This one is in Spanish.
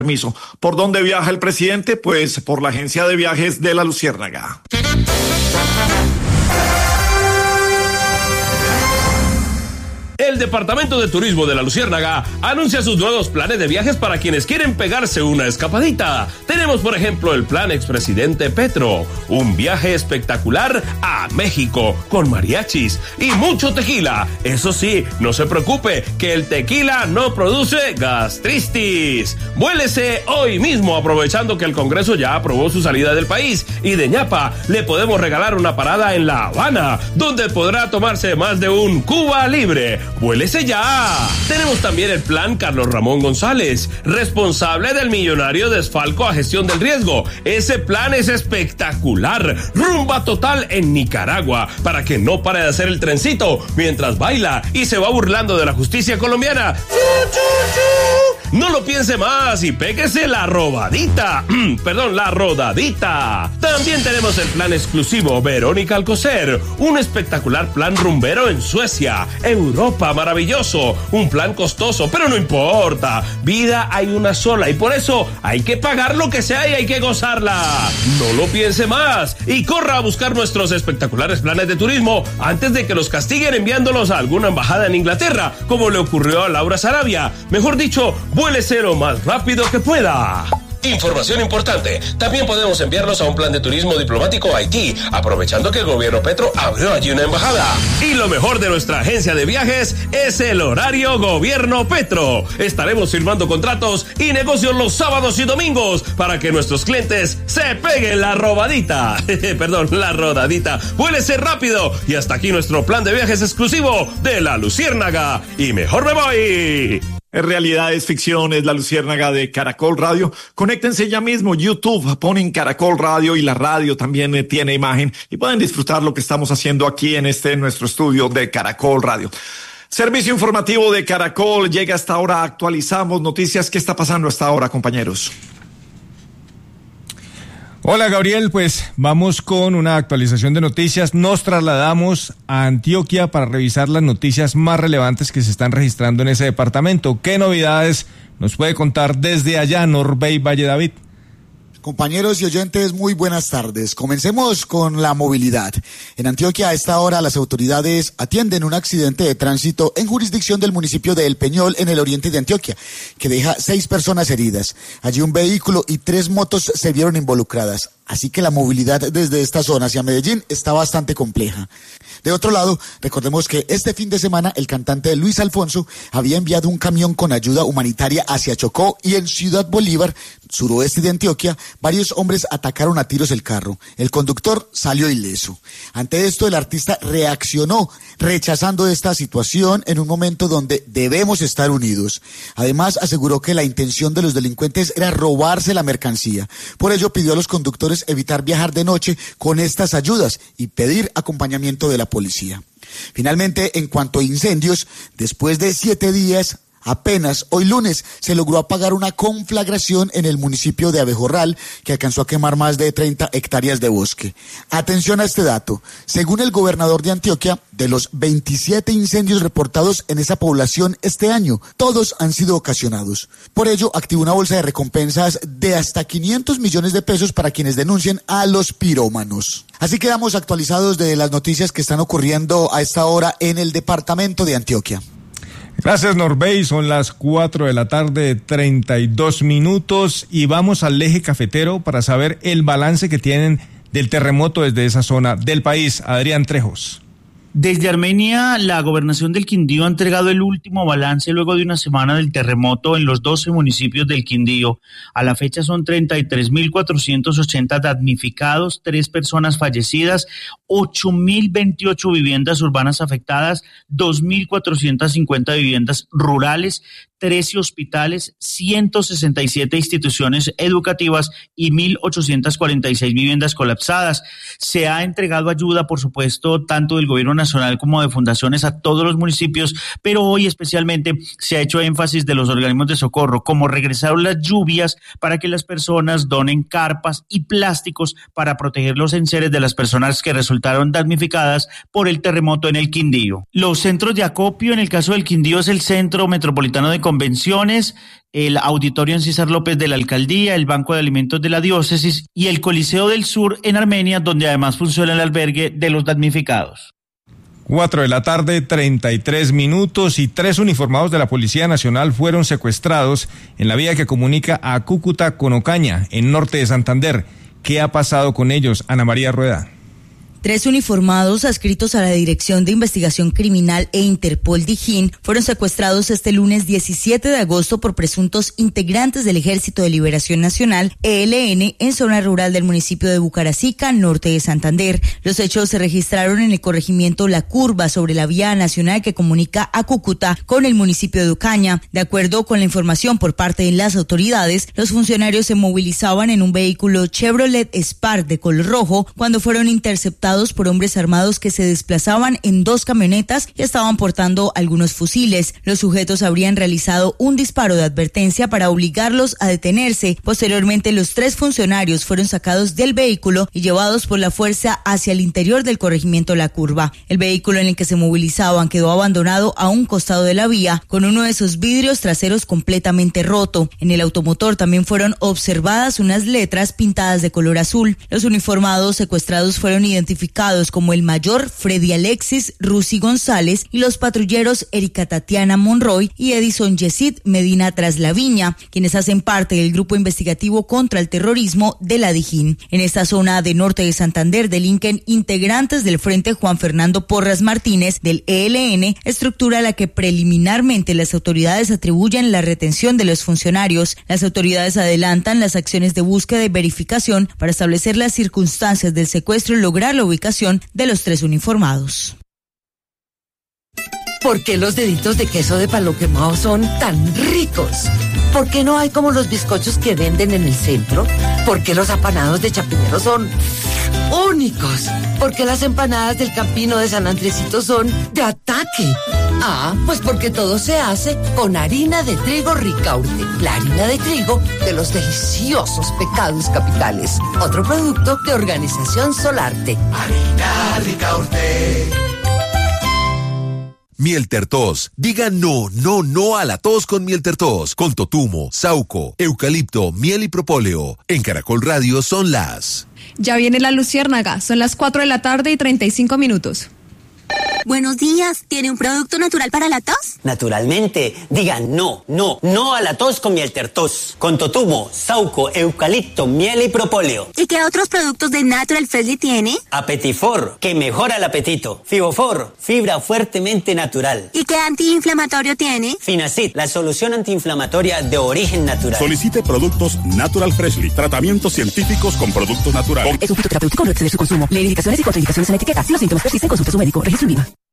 permiso. ¿Por dónde viaja el presidente? Pues por la agencia de viajes de La Luciérnaga. El Departamento de Turismo de La Luciérnaga anuncia sus nuevos planes de viajes para quienes quieren pegarse una escapadita. Tenemos, por ejemplo, el plan Expresidente Petro, un viaje espectacular a México con mariachis y mucho tequila. Eso sí, no se preocupe, que el tequila no produce gastritis. Vuélese hoy mismo, aprovechando que el Congreso ya aprobó su salida del país, y de ñapa le podemos regalar una parada en La Habana, donde podrá tomarse más de un Cuba Libre. ¡Vuélese ya! Tenemos también el plan Carlos Ramón González, responsable del millonario desfalco a gestión del riesgo. Ese plan es espectacular. Rumba total en Nicaragua, para que no pare de hacer el trencito mientras baila y se va burlando de la justicia colombiana. No lo piense más y péguese la robadita. La rodadita. También tenemos el plan exclusivo Verónica Alcocer, un espectacular plan rumbero en Suecia, Europa, maravilloso. Un plan costoso, pero no importa. Vida hay una sola y por eso hay que pagar lo que sea y hay que gozarla. No lo piense más y corra a buscar nuestros espectaculares planes de turismo antes de que los castiguen enviándolos a alguna embajada en Inglaterra, como le ocurrió a Laura Sarabia. Mejor dicho, vuélese lo más rápido que pueda. Información importante, también podemos enviarlos a un plan de turismo diplomático a Haití, aprovechando que el gobierno Petro abrió allí una embajada. Y lo mejor de nuestra agencia de viajes es el horario gobierno Petro. Estaremos firmando contratos y negocios los sábados y domingos para que nuestros clientes se peguen la robadita. La rodadita. Vuélese rápido. Y hasta aquí nuestro plan de viajes exclusivo de La Luciérnaga. Y mejor me voy. En realidad es ficción, es La Luciérnaga de Caracol Radio. Conéctense ya mismo, YouTube, ponen Caracol Radio y la radio también tiene imagen y pueden disfrutar lo que estamos haciendo aquí en nuestro estudio de Caracol Radio. Servicio informativo de Caracol llega hasta ahora, actualizamos noticias. ¿Qué está pasando hasta ahora, compañeros? Hola Gabriel, pues vamos con una actualización de noticias. Nos trasladamos a Antioquia para revisar las noticias más relevantes que se están registrando en ese departamento. ¿Qué novedades nos puede contar desde allá Norbey Valle David? Compañeros y oyentes, muy buenas tardes. Comencemos con la movilidad. En Antioquia, a esta hora, las autoridades atienden un accidente de tránsito en jurisdicción del municipio de El Peñol, en el oriente de Antioquia, que deja 6 personas heridas. Allí un vehículo y 3 motos se vieron involucradas. Así que la movilidad desde esta zona hacia Medellín está bastante compleja. De otro lado, recordemos que este fin de semana el cantante Luis Alfonso había enviado un camión con ayuda humanitaria hacia Chocó, y en Ciudad Bolívar, suroeste de Antioquia, varios hombres atacaron a tiros el carro. El conductor salió ileso. Ante esto, el artista reaccionó, rechazando esta situación en un momento donde debemos estar unidos. Además, aseguró que la intención de los delincuentes era robarse la mercancía. Por ello, pidió a los conductores evitar viajar de noche con estas ayudas y pedir acompañamiento de la policía. Finalmente, en cuanto a incendios, después de 7 días, apenas hoy lunes se logró apagar una conflagración en el municipio de Abejorral que alcanzó a quemar más de 30 hectáreas de bosque. Atención a este dato. Según el gobernador de Antioquia, de los 27 incendios reportados en esa población este año, todos han sido ocasionados. Por ello, activó una bolsa de recompensas de hasta 500 millones de pesos para quienes denuncien a los pirómanos. Así quedamos actualizados de las noticias que están ocurriendo a esta hora en el departamento de Antioquia. Gracias Norbey, son las 4 de la tarde, 32 minutos y vamos al eje cafetero para saber el balance que tienen del terremoto desde esa zona del país. Adrián Trejos. Desde Armenia, la gobernación del Quindío ha entregado el último balance luego de una semana del terremoto en los 12 municipios del Quindío. A la fecha son 33.480 damnificados, 3 personas fallecidas, 8.028 viviendas urbanas afectadas, 2.450 viviendas rurales, 13 hospitales, 167 instituciones educativas y 1.846 viviendas colapsadas. Se ha entregado ayuda, por supuesto, tanto del gobierno nacional como de fundaciones a todos los municipios, pero hoy especialmente se ha hecho énfasis de los organismos de socorro, como regresaron las lluvias para que las personas donen carpas y plásticos para proteger los enseres de las personas que resultaron damnificadas por el terremoto en el Quindío. Los centros de acopio, en el caso del Quindío, es el Centro Metropolitano de convenciones, el Auditorio en César López de la Alcaldía, el Banco de Alimentos de la Diócesis y el Coliseo del Sur en Armenia, donde además funciona el albergue de los damnificados. 4 de la tarde, 33 minutos, y 3 uniformados de la Policía Nacional fueron secuestrados en la vía que comunica a Cúcuta con Ocaña, en norte de Santander. ¿Qué ha pasado con ellos, Ana María Rueda? 3 uniformados adscritos a la Dirección de Investigación Criminal e Interpol Dijín fueron secuestrados este lunes 17 de agosto por presuntos integrantes del Ejército de Liberación Nacional, ELN, en zona rural del municipio de Bucaracica, norte de Santander. Los hechos se registraron en el corregimiento La Curva, sobre la vía nacional que comunica a Cúcuta con el municipio de Ocaña. De acuerdo con la información por parte de las autoridades, los funcionarios se movilizaban en un vehículo Chevrolet Spark de color rojo cuando fueron interceptados por hombres armados que se desplazaban en 2 camionetas y estaban portando algunos fusiles. Los sujetos habrían realizado un disparo de advertencia para obligarlos a detenerse. Posteriormente, los 3 funcionarios fueron sacados del vehículo y llevados por la fuerza hacia el interior del corregimiento La Curva. El vehículo en el que se movilizaban quedó abandonado a un costado de la vía, con uno de sus vidrios traseros completamente roto. En el automotor también fueron observadas unas letras pintadas de color azul. Los uniformados secuestrados fueron identificados como el mayor Freddy Alexis Rusi González y los patrulleros Erika Tatiana Monroy y Edison Yesid Medina Traslaviña, quienes hacen parte del grupo investigativo contra el terrorismo de la Dijín. En esta zona de norte de Santander delinquen integrantes del Frente Juan Fernando Porras Martínez del ELN, estructura a la que preliminarmente las autoridades atribuyen la retención de los funcionarios. Las autoridades adelantan las acciones de búsqueda y verificación para establecer las circunstancias del secuestro y lograr la ubicación de los 3 uniformados. ¿Por qué los deditos de queso de palo quemado son tan ricos? ¿Por qué no hay como los bizcochos que venden en el centro? ¿Por qué los apanados de Chapinero son únicos? ¿Por qué las empanadas del Campino de San Andresito son de ataque? Ah, pues porque todo se hace con harina de trigo Ricaurte, la harina de trigo de los deliciosos pecados capitales. Otro producto de Organización Solarte. Harina Ricaurte. Miel Tertos. Diga no, no, no a la tos con Miel Tertos. Con totumo, sauco, eucalipto, miel y propóleo. En Caracol Radio son las... Ya viene la luciérnaga. Son las 4 de la tarde y 35 minutos. Buenos días, ¿tiene un producto natural para la tos? Naturalmente, digan no, no, no a la tos con Miel Tertos. Con totumo, sauco, eucalipto, miel y propóleo. ¿Y qué otros productos de Natural Freshly tiene? Apetifor, que mejora el apetito. Fibofor, fibra fuertemente natural. ¿Y qué antiinflamatorio tiene? Finacid, la solución antiinflamatoria de origen natural. Solicite productos Natural Freshly, tratamientos científicos con productos naturales. Es un fitoterapéutico, no exceder su consumo. Lee indicaciones y contraindicaciones en la etiqueta. Si los síntomas persisten, consulte a su médico. Registro INVIMA.